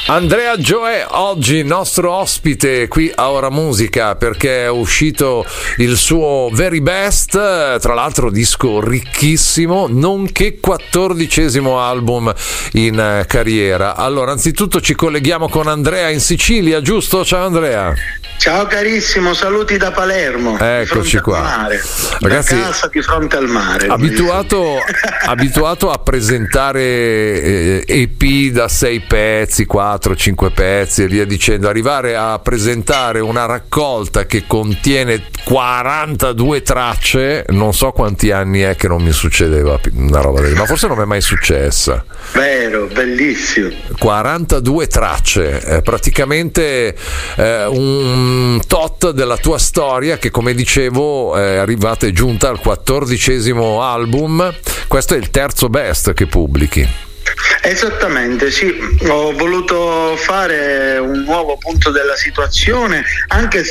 Andrea Gioè, oggi nostro ospite qui a Ora Musica, perché è uscito il suo Very Best, tra l'altro disco ricchissimo, nonché 14° album in carriera. Allora, anzitutto ci colleghiamo con Andrea in Sicilia, giusto? Ciao Andrea. Ciao carissimo, saluti da Palermo. Eccoci qua. Mare, ragazzi, da casa di fronte al mare. Abituato a presentare EP da 6 pezzi, 4-5 pezzi e via dicendo, arrivare a presentare una raccolta che contiene 42 tracce, non so quanti anni è che non mi succedeva una roba del, ma forse non mi è mai successa. Vero, bellissimo. 42 tracce, praticamente un tot della tua storia che, come dicevo, è giunta al 14° album. Questo è il terzo best che pubblichi. Esattamente, sì, ho voluto fare un nuovo punto della situazione, anche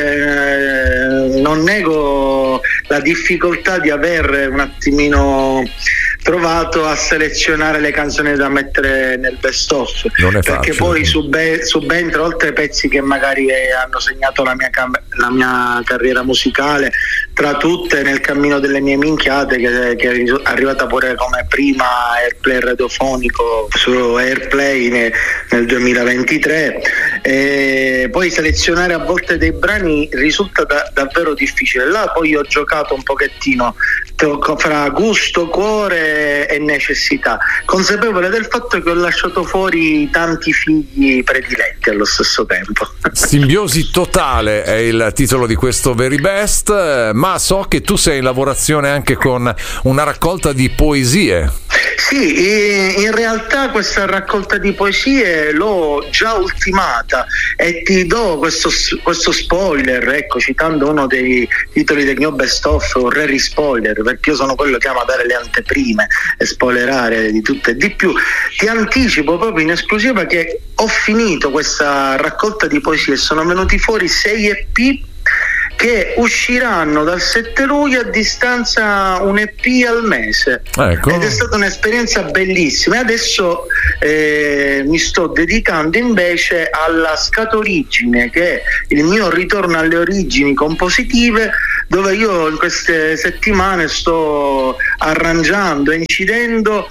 se non nego la difficoltà di aver un attimino trovato a selezionare le canzoni da mettere nel best of, perché poi subentra, oltre ai pezzi che magari hanno segnato la mia carriera musicale, tra tutte Nel cammino delle mie minchiate, che è arrivata pure come prima airplay radiofonico su Airplay nel 2023, e poi selezionare a volte dei brani risulta davvero difficile. Là poi ho giocato un pochettino fra gusto, cuore e necessità, consapevole del fatto che ho lasciato fuori tanti figli prediletti allo stesso tempo. Simbiosi totale è il titolo di questo Very Best, ma so che tu sei in lavorazione anche con una raccolta di poesie. Sì, in realtà questa raccolta di poesie l'ho già ultimata e ti do questo spoiler, ecco, citando uno dei titoli del mio best of, vorrei spoiler, perché io sono quello che ama dare le anteprime e spoilerare di tutto e di più. Ti anticipo proprio in esclusiva che ho finito questa raccolta di poesie e sono venuti fuori 6 EP che usciranno dal 7 luglio a distanza un EP al mese. Ecco. Ed è stata un'esperienza bellissima e adesso mi sto dedicando invece alla Scatorigine, che è il mio ritorno alle origini compositive, dove io in queste settimane sto arrangiando e incidendo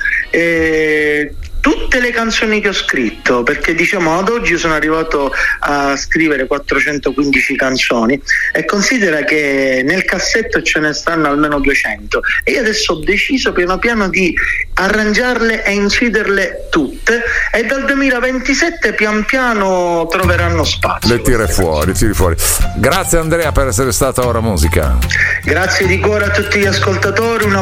tutte le canzoni che ho scritto, perché diciamo ad oggi sono arrivato a scrivere 415 canzoni e considera che nel cassetto ce ne stanno almeno 200 e io adesso ho deciso piano piano di arrangiarle e inciderle tutte e dal 2027 pian piano troveranno spazio. Le tiri fuori. Grazie Andrea per essere stata a Ora Musica. Grazie di cuore a tutti gli ascoltatori, una